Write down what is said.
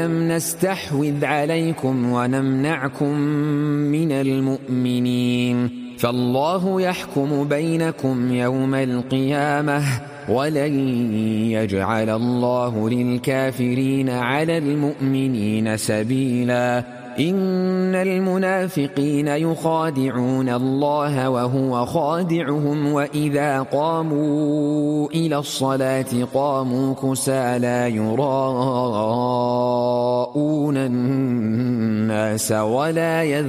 لم نستحوذ عليكم ونمنعكم من المؤمنين فالله يحكم بينكم يوم القيامة ولن يجعل الله للكافرين على المؤمنين سبيلا إن المنافقين يخادعون الله وهو خادعهم وإذا قاموا إلى الصلاة قاموا كسالى يراءون الناس ولا يذكرون